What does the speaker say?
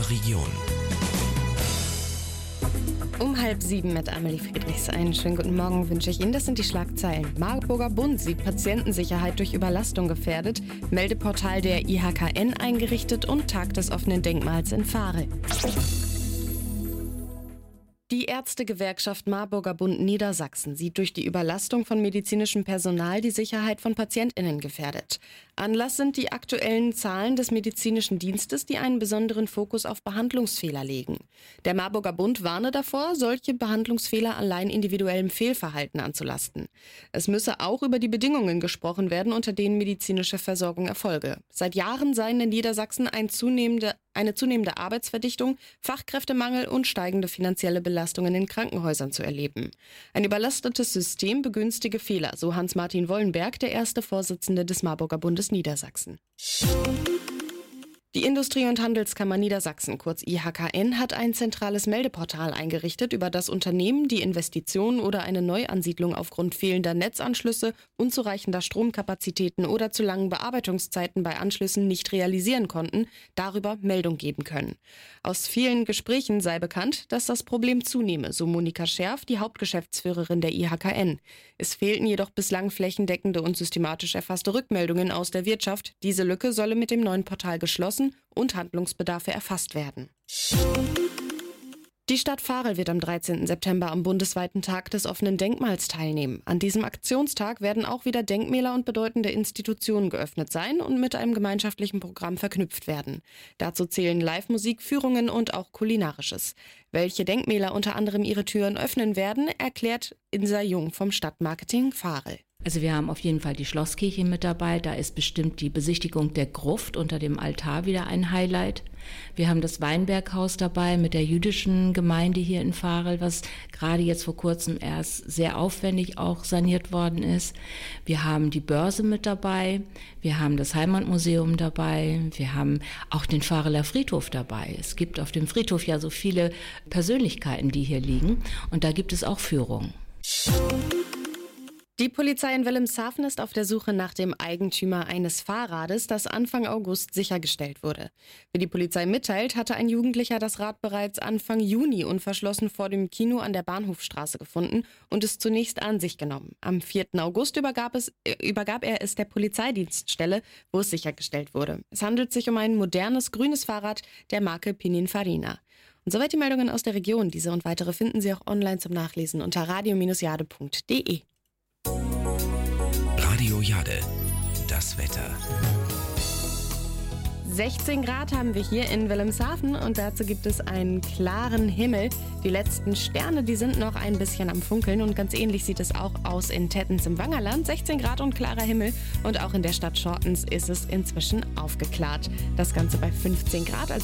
unserer Region. Um 6:30 mit Amelie Friedrichs. Einen schönen guten Morgen wünsche ich Ihnen. Das sind die Schlagzeilen. Marburger Bund sieht Patientensicherheit durch Überlastung gefährdet, Meldeportal der IHKN eingerichtet und Tag des offenen Denkmals in Varel. Die Ärztegewerkschaft Marburger Bund Niedersachsen sieht durch die Überlastung von medizinischem Personal die Sicherheit von PatientInnen gefährdet. Anlass sind die aktuellen Zahlen des medizinischen Dienstes, die einen besonderen Fokus auf Behandlungsfehler legen. Der Marburger Bund warne davor, solche Behandlungsfehler allein individuellem Fehlverhalten anzulasten. Es müsse auch über die Bedingungen gesprochen werden, unter denen medizinische Versorgung erfolge. Seit Jahren seien in Niedersachsen eine zunehmende Arbeitsverdichtung, Fachkräftemangel und steigende finanzielle Belastungen in Krankenhäusern zu erleben. Ein überlastetes System begünstige Fehler, so Hans-Martin Wollenberg, der erste Vorsitzende des Marburger Bundes Niedersachsen. Die Industrie- und Handelskammer Niedersachsen, kurz IHKN, hat ein zentrales Meldeportal eingerichtet, über das Unternehmen, die Investitionen oder eine Neuansiedlung aufgrund fehlender Netzanschlüsse, unzureichender Stromkapazitäten oder zu langen Bearbeitungszeiten bei Anschlüssen nicht realisieren konnten, darüber Meldung geben können. Aus vielen Gesprächen sei bekannt, dass das Problem zunehme, so Monika Scherf, die Hauptgeschäftsführerin der IHKN. Es fehlten jedoch bislang flächendeckende und systematisch erfasste Rückmeldungen aus der Wirtschaft. Diese Lücke solle mit dem neuen Portal geschlossen und Handlungsbedarfe erfasst werden. Die Stadt Varel wird am 13. September am bundesweiten Tag des offenen Denkmals teilnehmen. An diesem Aktionstag werden auch wieder Denkmäler und bedeutende Institutionen geöffnet sein und mit einem gemeinschaftlichen Programm verknüpft werden. Dazu zählen Live-Musik, Führungen und auch Kulinarisches. Welche Denkmäler unter anderem ihre Türen öffnen werden, erklärt Insa Jung vom Stadtmarketing Varel. Also wir haben auf jeden Fall die Schlosskirche mit dabei. Da ist bestimmt die Besichtigung der Gruft unter dem Altar wieder ein Highlight. Wir haben das Weinberghaus dabei mit der jüdischen Gemeinde hier in Varel, was gerade jetzt vor kurzem erst sehr aufwendig auch saniert worden ist. Wir haben die Börse mit dabei. Wir haben das Heimatmuseum dabei. Wir haben auch den Vareler Friedhof dabei. Es gibt auf dem Friedhof ja so viele Persönlichkeiten, die hier liegen. Und da gibt es auch Führungen. Die Polizei in Wilhelmshaven ist auf der Suche nach dem Eigentümer eines Fahrrades, das Anfang August sichergestellt wurde. Wie die Polizei mitteilt, hatte ein Jugendlicher das Rad bereits Anfang Juni unverschlossen vor dem Kino an der Bahnhofstraße gefunden und es zunächst an sich genommen. Am 4. August übergab er es der Polizeidienststelle, wo es sichergestellt wurde. Es handelt sich um ein modernes grünes Fahrrad der Marke Pininfarina. Und soweit die Meldungen aus der Region. Diese und weitere finden Sie auch online zum Nachlesen unter radio-jade.de. Radio Jade, das Wetter. 16 Grad haben wir hier in Wilhelmshaven und dazu gibt es einen klaren Himmel. Die letzten Sterne, die sind noch ein bisschen am Funkeln und ganz ähnlich sieht es auch aus in Tettens im Wangerland. 16 Grad und klarer Himmel und auch in der Stadt Schortens ist es inzwischen aufgeklärt. Das Ganze bei 15 Grad, also